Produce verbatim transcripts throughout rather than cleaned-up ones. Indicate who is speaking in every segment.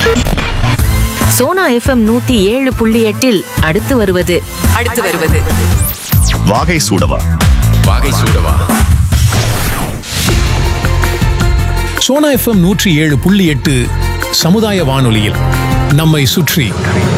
Speaker 1: Sona FM நூத்தி ஏழு புள்ளி எட்டில் அடுத்து வருவது அடுத்து வருவது
Speaker 2: வாகை சூடவா
Speaker 3: வாகை சூடவா
Speaker 4: சோனா எஃப்எம் நூற்றி ஏழு புள்ளி எட்டு சமுதாய வானொலியில் நம்மை சுற்றி.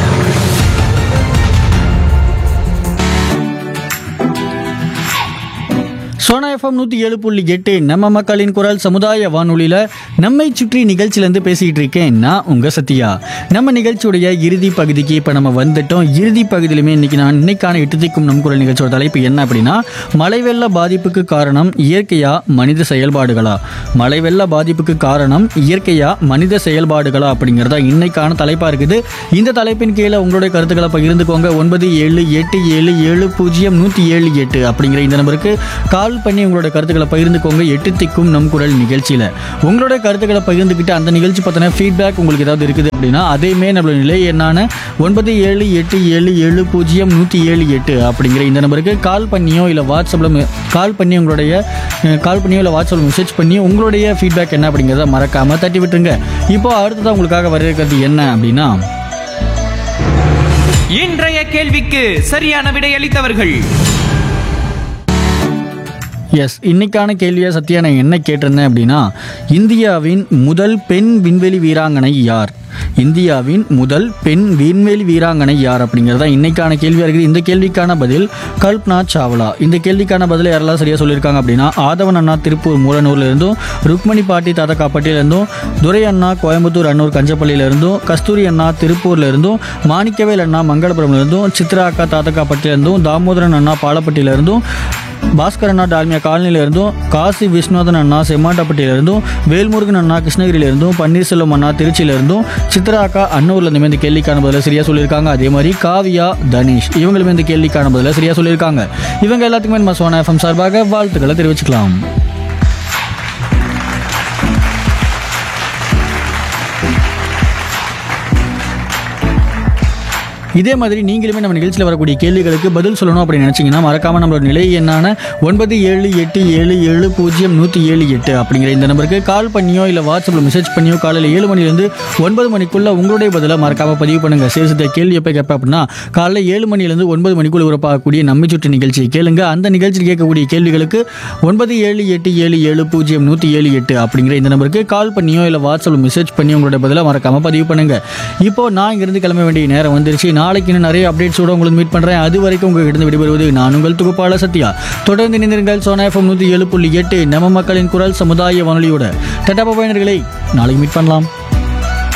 Speaker 5: சோனா எஃப்எம் நூற்றி ஏழு புள்ளி எட்டு நம்ம மக்களின் குரல் சமுதாய வானொலியில் நம்மை சுற்றி நிகழ்ச்சியிலேருந்து பேசிக்கிட்டு இருக்கேன் நான் உங்கள் சத்யா. நம்ம நிகழ்ச்சியுடைய இறுதி பகுதிக்கு இப்போ நம்ம வந்துட்டோம். இறுதி பகுதியிலுமே இன்றைக்கி நான் இன்னைக்கான எட்டுத்திக்கும் நம் குரல் நிகழ்ச்சியோட தலைப்பு என்ன அப்படின்னா, மழை வெள்ள பாதிப்புக்கு காரணம் இயற்கையா மனித செயல்பாடுகளா? மழை வெள்ள பாதிப்புக்கு காரணம் இயற்கையா மனித செயல்பாடுகளா அப்படிங்கிறதா இன்னைக்கான தலைப்பாக இருக்குது. இந்த தலைப்பின் கீழே உங்களுடைய கருத்துக்களை பகிர்ந்துக்கோங்க. ஒன்பது ஏழு எட்டு ஏழு ஏழு பூஜ்ஜியம் நூற்றி ஏழு எட்டு அப்படிங்கிற இந்த நம்பருக்கு கால் பண்ணி உங்களோட கருத்துக்களை பகிர்ந்துக்கோங்க. எட்டு திக்கும் நம் குரல் நிகழ்ச்சியில் உங்களோட கருத்துக்களை பகிர்ந்துக்கிட்டு அந்த நிகழ்ச்சி பார்த்தோன்னா ஃபீட்பேக் உங்களுக்கு ஏதாவது இருக்குது அப்படின்னா அதையுமே நம்மளோட நிலை என்னான ஒன்பது ஏழு எட்டு ஏழு ஏழு பூஜ்ஜியம் நூற்றி ஏழு எட்டு அப்படிங்கிற இந்த நம்பருக்கு கால் பண்ணியோ இல்லை வாட்ஸ்அப்பில் கால் பண்ணி உங்களுடைய கால் பண்ணியோ இல்லை வாட்ஸ்அப்பில் மெசேஜ் பண்ணி உங்களுடைய ஃபீட்பேக் என்ன அப்படிங்கிறத மறக்காமல் தட்டி விட்டுருங்க. இப்போ அடுத்ததான் உங்களுக்காக வரவேற்கிறது என்ன அப்படின்னா,
Speaker 6: இன்றைய கேள்விக்கு சரியான விடையளித்தவர்கள்.
Speaker 5: எஸ், இன்னைக்கான கேள்வியை சத்யா நான் என்ன கேட்டிருந்தேன் அப்படின்னா, இந்தியாவின் முதல் பெண் விண்வெளி வீராங்கனை யார்? இந்தியாவின் முதல் பெண் விண்வெளி வீராங்கனை யார் அப்படிங்கிறதா இன்னைக்கான கேள்வியாக இருக்குது. இந்த கேள்விக்கான பதில் கல்பனா சாவ்லா. இந்த கேள்விக்கான பதில் யாரெல்லாம் சரியாக சொல்லியிருக்காங்க அப்படின்னா, ஆதவன் அண்ணா திருப்பூர் மூலனூர்லேருந்தும், ருக்மணி பாட்டி தாத்தக்காப்பட்டியிலேருந்தும், துரை அண்ணா கோயம்புத்தூர் அன்னூர் கஞ்சப்பள்ளியிலேருந்தும், கஸ்தூரி அண்ணா திருப்பூர்லேருந்தும், மாணிக்கவேல் அண்ணா மங்களபுரம்லேருந்தும், சித்ரா அக்கா தாத்தக்காப்பட்டியிலேருந்தும், தாமோதரன் அண்ணா பாலப்பட்டியிலேருந்தும், பாஸ்கர் அண்ணா டால்மியா காலனியிலிருந்தும், காசி விஸ்வநாதன் அண்ணா செம்மாட்டப்பட்டியிலிருந்தும், வேல்முருகன் அண்ணா கிருஷ்ணகிரியிலிருந்தும், பன்னீர்செல்வம் அண்ணா திருச்சியிலிருந்தும், சித்ரா அக்கா அன்னூர்லேருந்து இந்த கேள்விக்கான பதில சரியா சொல்லியிருக்காங்க. அதே மாதிரி காவியா தனேஷ் இவங்களுமே இந்த கேள்விக்கான பதில சரியா சொல்லியிருக்காங்க. இவங்க எல்லாத்துக்குமே நம்ம சோனா எஃப்எம் சார்பாக வாழ்த்துக்களை தெரிவிச்சுக்கலாம். இதே மாதிரி நீங்களுமே நம்ம நிகழ்ச்சியில் வரக்கூடிய கேள்விகளுக்கு பதில் சொல்லணும் அப்படின்னு நினச்சிங்கன்னா மறக்காமல் நம்மளோட நிலை என்னான ஒன்பது ஏழு எட்டு ஏழு ஏழு பூஜ்ஜியம் நூற்றி ஏழு எட்டு அப்படிங்கிற இந்த நம்பருக்கு கால் பண்ணியோ இல்லை வாட்ஸ்அப்பில் மெசேஜ் பண்ணியோ காலையில் ஏழு மணிலேருந்து ஒன்பது மணிக்குள்ளே உங்களுடைய பதிலாக மறக்காமல் பதிவு பண்ணுங்கள். சரி சத்த கேள்வி எப்போ கேட்பேன் அப்படின்னா, காலையில் ஏழு மணிலேருந்து ஒன்பது மணிக்குள்ள உறப்பாகக்கூடிய நம்மை சுற்றி நிகழ்ச்சியை கேளுங்க. அந்த நிகழ்ச்சியில் கேட்கக்கூடிய கேள்விகளுக்கு ஒன்பது ஏழு எட்டு ஏழு ஏழு பூஜ்ஜியம் நூற்றி ஏழு எட்டு அப்படிங்கிற இந்த நம்பருக்கு கால் பண்ணியோ இல்லை வாட்ஸ்அப்பில் மெசேஜ் பண்ணி உங்களுடைய பதிலாக மறக்காமல் பதிவு பண்ணுங்கள். இப்போது நான் இங்கிருந்து கிளம்ப வேண்டிய நேரம் வந்துருச்சு. நாளைக்கு இன்னும் நிறைய அப்டேட்ஸோட உங்களுக்கு மீட் பண்ணுறேன். அது வரைக்கும் உங்ககிட்ட விடைபெறுவது நான் உங்கள் தொகுப்பாளர் சத்யா. தொடர்ந்து இணைந்திருங்கள் சோனா எஃப்எம் நூற்றி ஏழு புள்ளி எட்டு நம்ம மக்களின் குரல் சமுதாய வானொலியோட. டட்டா பயனர்களை நாளைக்கு மீட் பண்ணலாம்.